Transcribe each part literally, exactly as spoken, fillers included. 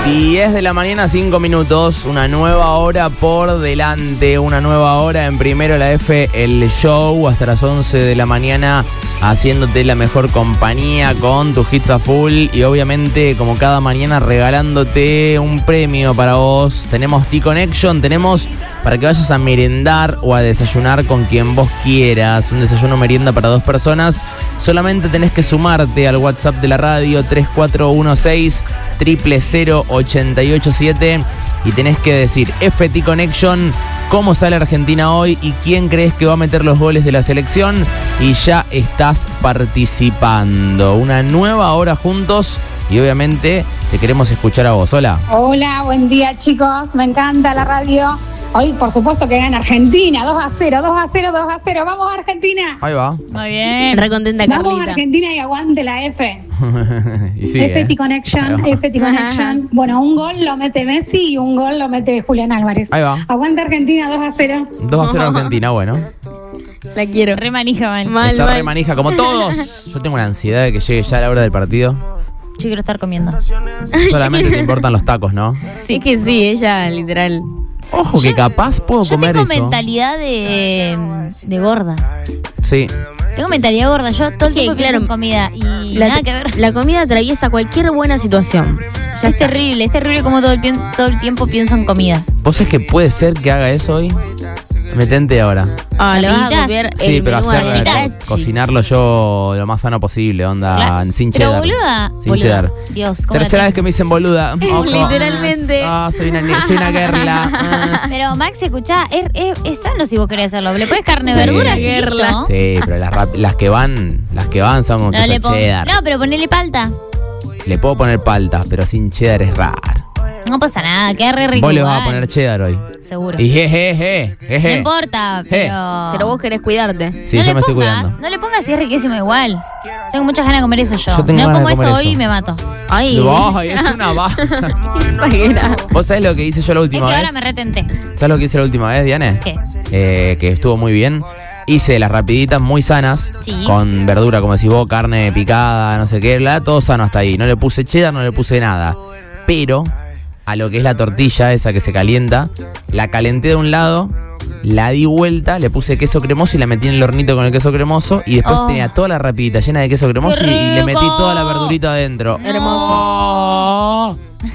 diez de la mañana, cinco minutos, una nueva hora por delante, una nueva hora en Primero la F, el show, hasta las once de la mañana, haciéndote la mejor compañía con tus hits a full y obviamente, como cada mañana, regalándote un premio para vos. Tenemos T-Connection, tenemos para que vayas a merendar o a desayunar con quien vos quieras, un desayuno merienda para dos personas. Solamente tenés que sumarte al WhatsApp de la radio tres cuatro uno seis, cero cero cero, ocho ocho siete y tenés que decir F T Connection, cómo sale Argentina hoy y quién crees que va a meter los goles de la selección, y ya estás participando. Una nueva hora juntos y obviamente te queremos escuchar a vos. Hola. Hola, buen día chicos, me encanta la radio. Hoy, por supuesto, que gana Argentina, dos a cero, dos a cero, dos a cero. ¡Vamos, Argentina! Ahí va. Muy bien. Re contenta, Carlita. Vamos, Argentina, y aguante la F. Y sí, F T eh. Connection, F T Connection. Bueno, un gol lo mete Messi y un gol lo mete Julián Álvarez. Ahí va. Aguante Argentina, dos a cero. dos a cero Argentina, bueno. La quiero. Re manija, mal. Mal, Está mal. re manija, como todos. Yo tengo una ansiedad de que llegue ya la hora del partido. Yo quiero estar comiendo. Solamente te importan los tacos, ¿no? Sí, es que sí, ella, literal. Ojo, que capaz puedo Yo comer tengo eso. mentalidad de, de gorda. Sí. Tengo mentalidad gorda. Yo todo el tiempo pienso en comida y La, nada que ver. la comida atraviesa cualquier buena situación. Ya es terrible, es terrible como todo el, pien- todo el tiempo pienso en comida. ¿Vos sabés que puede ser que haga eso hoy? Metente ahora. Ah, le vas a Rapiditas. copiar Sí, el pero menú hacer, a Rapiditas. Rapiditas. co- cocinarlo yo lo más sano posible, onda, Claro. sin Pero cheddar. boluda, Sin boluda. cheddar. Dios, ¿cómo la Tercera tengo? vez que me dicen boluda. Ojo. Literalmente. Ah, soy una, soy una gerla. Ah. Pero Max, escuchá, es, es, es sano si vos querés hacerlo. Le pones carne, Sí. verduras y Guerla. listo. Sí, pero las, rap- las que van, las que van son con No, queso le pon- cheddar. no, pero ponele palta. Le puedo poner palta, pero sin cheddar es raro. No pasa nada, queda re rico. Vos le vas a igual. poner cheddar hoy. Seguro. Y jejeje, jeje. No importa, pero. Pero vos querés cuidarte. Sí, no yo le me estoy pongas, cuidando. No le pongas si es riquísimo igual. Tengo muchas ganas de comer eso yo. Yo tengo no ganas como de eso comer hoy eso. y me mato. Ay. Ay, es una va. Exagera. ¿Vos sabés lo que hice yo la Es última que vez? ahora me retenté. ¿Sabes lo que hice la última vez, Diane? ¿Qué? Eh, que estuvo muy bien. Hice las rapiditas muy sanas, Sí. con verdura, como decís vos, carne picada, no sé qué, bla, todo sano hasta ahí. No le puse cheddar, no le puse nada. Pero a lo que es la tortilla esa que se calienta, la calenté de un lado, la di vuelta, le puse queso cremoso y la metí en el hornito con el queso cremoso, y después Oh. tenía toda la rapidita llena de queso cremoso y, ¡Qué y le metí rico! toda la verdurita adentro. Hermoso. Oh.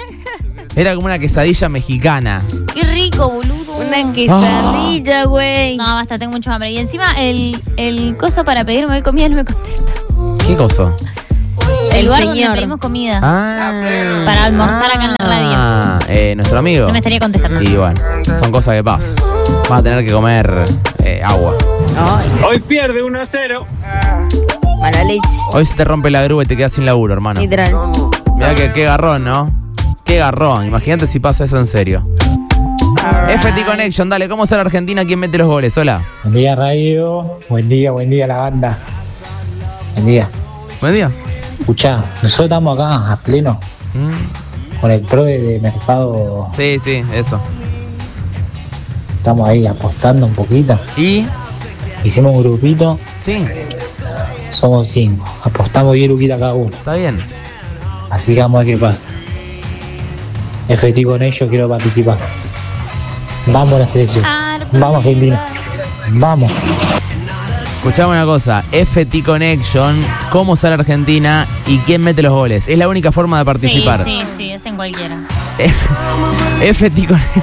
Era como una quesadilla mexicana. Qué rico, boludo. Una quesadilla, güey. No, basta, tengo mucho hambre. Y encima el, el coso para pedirme comida no me contesta. ¿Qué coso? El El lugar donde señor. pedimos comida. Ah, Para almorzar acá en la radio. Ah, eh, nuestro amigo. No me estaría contestando. Y bueno, son cosas que pasan. Vas a tener que comer eh, agua. Hoy pierde uno a cero. Mala leche. Hoy se te rompe la grúa y te quedas sin laburo, hermano. Literal. Mirá que qué garrón, ¿no? Qué garrón. Imagínate si pasa eso en serio. F T Connection, dale, ¿cómo sale Argentina? ¿Quién mete los goles? Hola. Buen día, radio. Buen día, buen día, la banda. Buen día. Buen día. Escuchá, nosotros estamos acá a pleno Mm, con el pro de mercado. Sí, sí, eso. Estamos ahí apostando un poquito. ¿Y? Hicimos un grupito, Sí, somos cinco. Apostamos diez luquitas cada uno. está bien. Así que vamos a ver qué pasa. F T con ellos, quiero participar. Vamos a la selección. Vamos, Argentina. Vamos. Escuchame una cosa, F T Connection, ¿cómo sale Argentina y quién mete los goles? Es la única forma de participar. Sí, sí, sí, es en cualquiera. F T Connection.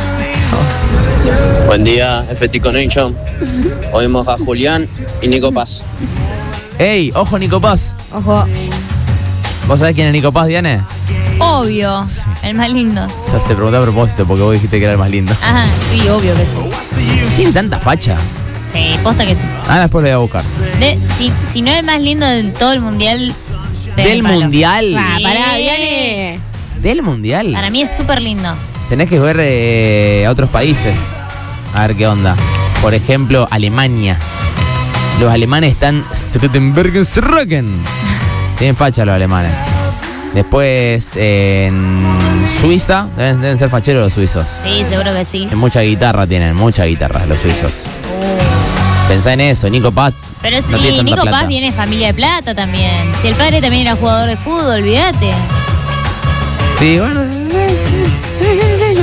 Buen día, F T Connection. Oímos a Julián y Nico Paz. Ey, ojo Nico Paz. Ojo. ¿Vos sabés quién es Nico Paz, Diane? Obvio, el más lindo. Ya te pregunté a propósito porque vos dijiste que era el más lindo. Ajá, sí, obvio que sí. Tiene tanta facha. Sí, posta que sí. Ah, después lo voy a buscar. De, si, si no el más lindo de todo el mundial. te ¿Del palo. mundial? Ah, pará, Sí. Diane. ¿Del mundial? Para mí es súper lindo. Tenés que ver eh, a otros países. A ver qué onda. Por ejemplo, Alemania. Los alemanes están Stuttenbergen. Tienen facha los alemanes. Después en Suiza, deben, deben ser facheros los suizos. Sí, seguro que sí. En mucha guitarra tienen, mucha guitarra los suizos. Pensá en eso, Nico Paz. Pero sí, no tiene tanta Nico plata. Paz viene de familia de plata también. Si el padre también era jugador de fútbol, olvídate. Sí, bueno,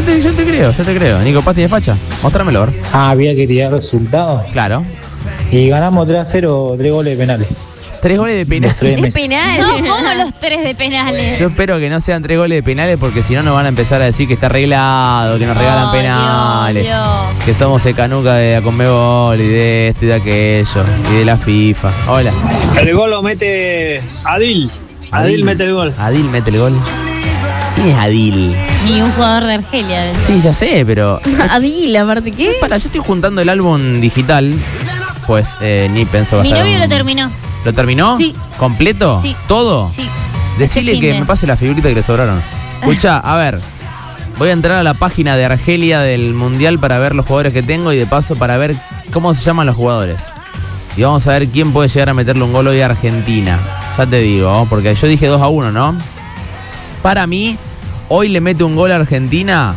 te, yo te creo, yo te creo. Nico Paz tiene facha. Mostrámelo, a ver. Ah, había que tirar resultados. Claro. Y ganamos tres a cero, tres goles de penales. Tres goles de penales. ¿Es penal? No, ¿cómo los tres de penales? Yo espero que no sean tres goles de penales porque si no nos van a empezar a decir que está arreglado, que nos regalan Oh, penales, Dios, Dios. que somos el canuca de la Conmebol y de esto y de aquello y de la FIFA. Hola. El gol lo mete Adil. Adil mete el gol. Adil mete el gol. ¿Quién es Adil? Ni un jugador de Argelia. Sí, ya sé, pero... Adil, aparte, ¿qué? Para, yo estoy juntando el álbum digital, pues eh, ni pensó Mi gastar novio un- lo terminó. ¿Lo terminó? Sí. ¿Completo? Sí. ¿Todo? Sí. Decile Este que finde. me pase la figurita que le sobraron. Escucha, a ver. Voy a entrar a la página de Argelia del Mundial para ver los jugadores que tengo y de paso para ver cómo se llaman los jugadores. Y vamos a ver quién puede llegar a meterle un gol hoy a Argentina. Ya te digo, porque yo dije dos a uno, ¿no? Para mí, hoy le mete un gol a Argentina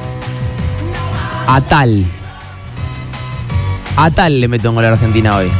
a tal. A tal le mete un gol a Argentina hoy.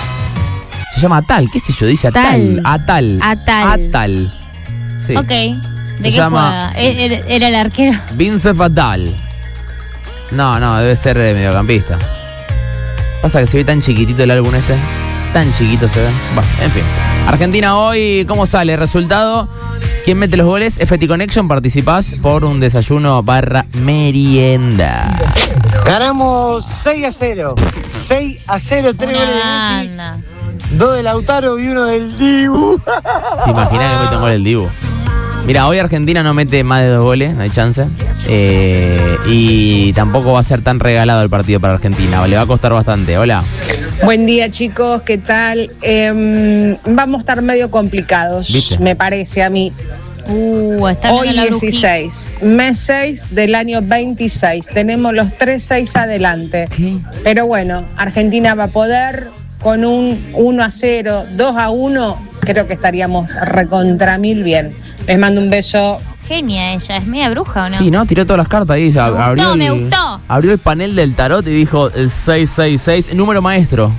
Se llama Atal, qué sé yo, dice Atal. Tal. Atal. Atal. Atal. Sí. Ok. ¿De Se qué llama- juega? Era, era el arquero. Vince Fatal. No, no, debe ser de mediocampista. Pasa que se ve tan chiquitito el álbum este. Tan chiquito se ve. Bueno, en fin. Argentina hoy, ¿cómo sale? Resultado. ¿Quién mete los goles? F T Connection, participás por un desayuno barra merienda. Ganamos seis a cero. seis a cero, tres goles de Una Messi, banda. dos de Lautaro y uno del Dibu. ¿Te imaginas que mete un gol el Dibu? Mira, hoy Argentina no mete más de dos goles, no hay chance. Eh, y tampoco va a ser tan regalado el partido para Argentina. Le va a costar bastante. Hola. Buen día, chicos, ¿qué tal? Eh, vamos a estar medio complicados, ¿Viste? me parece a mí. Uh, está Hoy viendo la brujita. dieciséis, mes seis del año veintiséis. Tenemos los tres seis adelante. ¿Qué? Pero bueno, Argentina va a poder con un uno a cero, dos a uno. Creo que estaríamos recontra mil bien. Les mando un beso. Genia ella, ¿es media bruja o no? Sí, ¿no? Tiró todas las cartas ahí. Me abrió, gustó, el, me gustó. abrió el panel del tarot y dijo el seis seis seis, número maestro.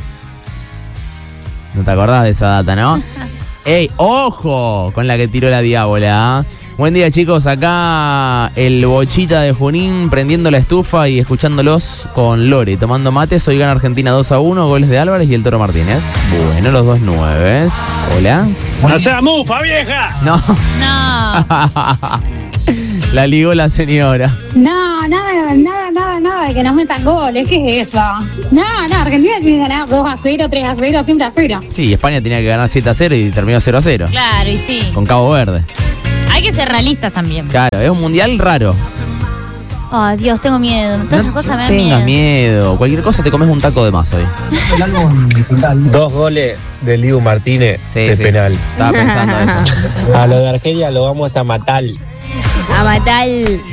No te acordás de esa data, ¿no? ¡Ey, ojo! Con la que tiró la diábola. Buen día, chicos. Acá el Bochita de Junín prendiendo la estufa y escuchándolos con Lore, tomando mates. Hoy gana Argentina dos a uno, goles de Álvarez y el Toro Martínez. Bueno, los dos nueves. Hola. ¡No sea mufa, vieja! No. No. La ligó la señora. No, nada, nada, nada, nada de que nos metan goles. ¿Qué es eso? No, no, Argentina tiene que ganar dos a cero, tres a cero, siempre a cero. Sí, España tenía que ganar siete a cero y terminó cero a cero. Claro, y sí. Con Cabo Verde. Hay que ser realistas también. Claro, es un mundial raro. Ay, Dios, tengo miedo. Todas esas cosas me dan Tengas miedo. miedo. Cualquier cosa te comes un taco de más hoy. Dos goles del Dibu Martínez Sí, de sí. penal. Estaba pensando eso. A lo de Argelia lo vamos a matar. A matar.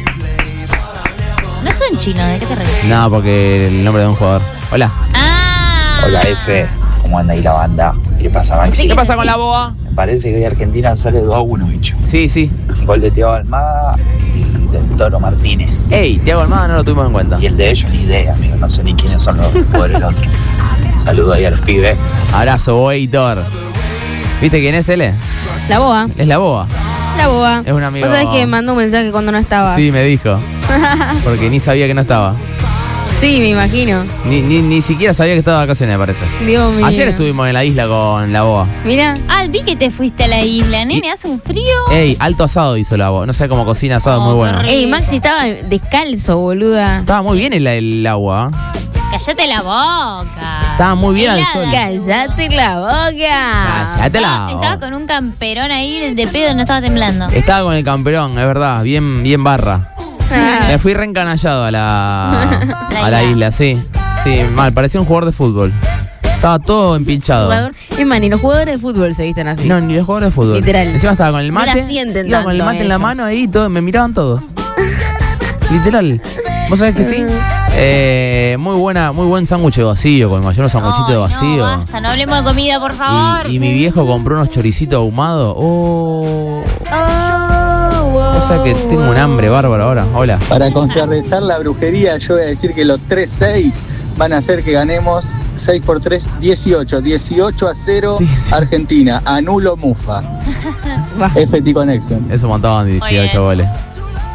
No son chinos, ¿de qué te ríes? No, porque el nombre de un jugador. Hola. Ah. Hola F, ¿cómo anda ahí la banda? ¿Qué pasa, Maxi? ¿Qué pasa con la boa? Me parece que hoy Argentina sale dos a uno, bicho. Sí, sí. Gol de Thiago Almada y del Toro Martínez. Ey, Thiago Almada no lo tuvimos en cuenta. Y el de ellos ni idea, amigo, no sé ni quiénes son los jugadores del otro. Saludos ahí a los pibes. Abrazo, Boeitor. ¿Viste quién es él? La boa. Es la boa. La boa. Es un amigo. ¿Vos sabés que me mandó un mensaje cuando no estaba? Sí, me dijo. Porque ni sabía que no estaba. Sí, me imagino. Ni, ni, ni siquiera sabía que estaba de vacaciones, me parece. Dios mío. Ayer estuvimos en la isla con la boa. Mira. Ah, vi que te fuiste a la isla, nene. Hace un frío. Ey, alto asado hizo la boa. No sé cómo cocina asado, Oh, muy bueno. qué rico. Ey, Maxi estaba descalzo, boluda. Estaba muy bien el, el agua. Cállate la boca. Estaba muy bien al Helada. sol. Cállate la boca. Cállate la Estaba, estaba boca. con un camperón ahí de pedo, no estaba temblando. Estaba con el camperón, es verdad. Bien, bien barra. Me fui reencanallado a la, a la isla, sí. Sí, mal. Parecía un jugador de fútbol. Estaba todo empinchado. Jugador- Es más, ni los jugadores de fútbol se visten así. No, ni los jugadores de fútbol. Literal. Encima estaba con el No mate. la sienten iba con el tanto mate en la ellos. mano ahí y todo, me miraban todos. Literal. ¿Vos sabés que sí? Eh, muy buena, muy buen sándwich de vacío, con mayor sanguchito de Ay, vacío. No, basta, no hablemos de comida, por favor. y, y mi viejo compró unos choricitos ahumados. Oh. Oh, O sea que tengo un hambre bárbaro ahora. Hola. Para contrarrestar la brujería, yo voy a decir que los tres seis van a hacer que ganemos seis por tres, dieciocho. dieciocho a cero, Sí, sí. Argentina. Anulo Mufa. Va. F T Connection. Eso montaban dieciocho Oye. goles.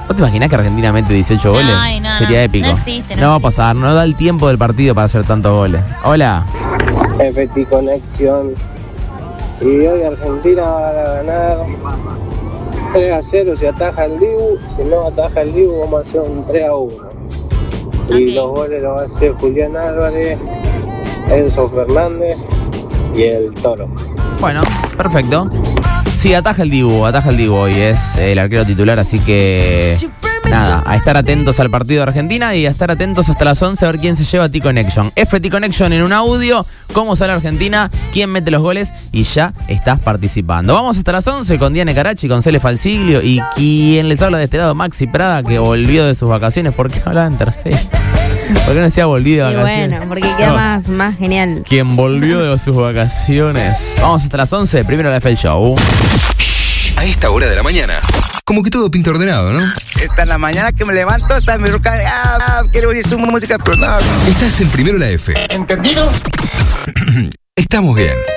¿Vos te imaginás que Argentina mete dieciocho goles? Ay, no, Sería no, épico. no existe, no No va a existe. pasar, no da el tiempo del partido para hacer tantos goles. Hola. F T Conexión. Y hoy Argentina va a ganar tres a cero si ataja el Dibu. Si no ataja el Dibu, vamos a hacer un tres a uno. Y Ok. los goles los va a hacer Julián Álvarez, Enzo Fernández y el Toro. Bueno, perfecto. Sí, ataja el Dibu, ataja el Dibu hoy, es el arquero titular, así que nada, a estar atentos al partido de Argentina y a estar atentos hasta las once a ver quién se lleva T-Connection. F T Connection en un audio, cómo sale Argentina, quién mete los goles y ya estás participando. Vamos hasta las once con Diane Carachi, con Cele Falsiglio y quien les habla de este lado, Maxi Prada, que volvió de sus vacaciones. ¿Por qué hablaba en tercera? ¿Por qué no decía volvido de Y vacaciones? bueno, porque queda No. más, más genial. Quien volvió de sus vacaciones. Vamos hasta las once, primero la F el Show. A esta hora de la mañana, como que todo pinta ordenado, ¿no? Esta en la mañana que me levanto, está mi ruca de, ah, ah, quiero oír su música, pero no. Estás en Primero la F. ¿Entendido? Estamos bien.